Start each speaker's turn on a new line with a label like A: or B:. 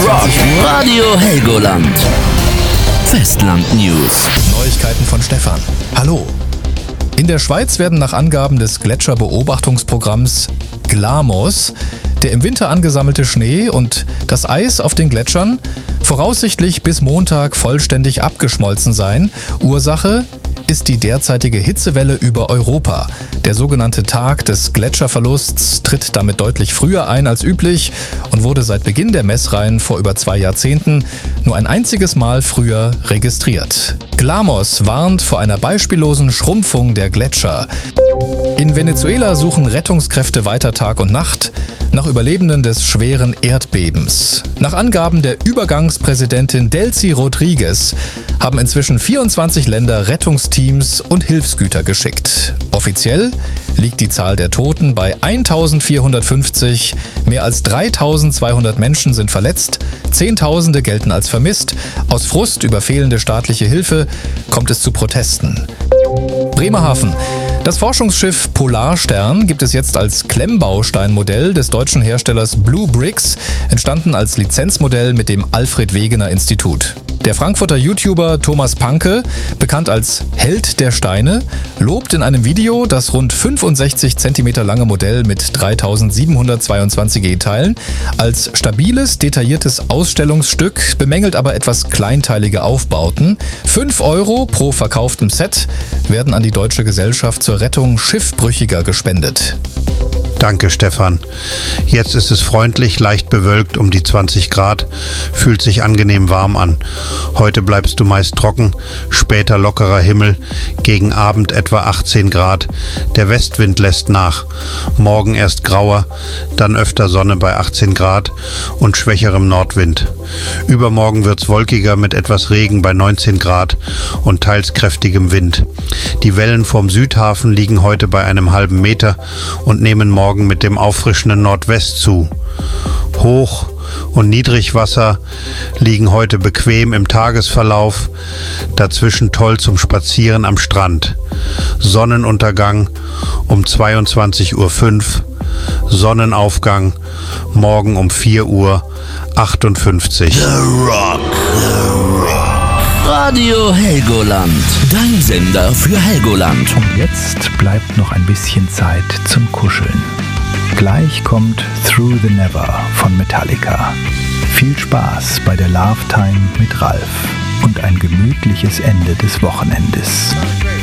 A: Uhr. Radio Helgoland. Festland News.
B: Neuigkeiten von Stefan. Hallo. In der Schweiz werden nach Angaben des Gletscherbeobachtungsprogramms GLAMOS der im Winter angesammelte Schnee und das Eis auf den Gletschern voraussichtlich bis Montag vollständig abgeschmolzen sein. Ursache ist die derzeitige Hitzewelle über Europa. Der sogenannte Tag des Gletscherverlusts tritt damit deutlich früher ein als üblich und wurde seit Beginn der Messreihen vor über 2 Jahrzehnten nur ein einziges Mal früher registriert. GLAMOS warnt vor einer beispiellosen Schrumpfung der Gletscher. In Venezuela suchen Rettungskräfte weiter Tag und Nacht nach Überlebenden des schweren Erdbebens. Nach Angaben der Übergangspräsidentin Delcy Rodriguez haben inzwischen 24 Länder Rettungsteams und Hilfsgüter geschickt. Offiziell liegt die Zahl der Toten bei 1450, mehr als 3200 Menschen sind verletzt, Zehntausende gelten als vermisst. Aus Frust über fehlende staatliche Hilfe kommt es zu Protesten. Bremerhaven. Das Forschungsschiff Polarstern gibt es jetzt als Klemmbausteinmodell des deutschen Herstellers Blue Bricks, entstanden als Lizenzmodell mit dem Alfred-Wegener-Institut. Der Frankfurter YouTuber Thomas Panke, bekannt als Held der Steine, lobt in einem Video das rund 65 cm lange Modell mit 3722 E-Teilen als stabiles, detailliertes Ausstellungsstück, bemängelt aber etwas kleinteilige Aufbauten. 5 € pro verkauftem Set werden an die Deutsche Gesellschaft zur Rettung Schiffbrüchiger gespendet.
C: Danke, Stefan. Jetzt ist es freundlich, leicht bewölkt um die 20 Grad, fühlt sich angenehm warm an. Heute bleibst du meist trocken, später lockerer Himmel, gegen Abend etwa 18 Grad. Der Westwind lässt nach. Morgen erst grauer, dann öfter Sonne bei 18 Grad und schwächerem Nordwind. Übermorgen wird's wolkiger mit etwas Regen bei 19 Grad und teils kräftigem Wind. Die Wellen vorm Südhafen liegen heute bei einem halben Meter und nehmen morgen mit dem auffrischenden Nordwest zu. Hoch- und Niedrigwasser liegen heute bequem im Tagesverlauf, dazwischen toll zum Spazieren am Strand. Sonnenuntergang um 22:05 Uhr, Sonnenaufgang morgen um 4:58 Uhr.
A: The Rock. Radio Helgoland. Dein Sender für Helgoland.
D: Und jetzt bleibt noch ein bisschen Zeit zum Kuscheln. Gleich kommt Through the Never von Metallica. Viel Spaß bei der Love Time mit Ralf und ein gemütliches Ende des Wochenendes.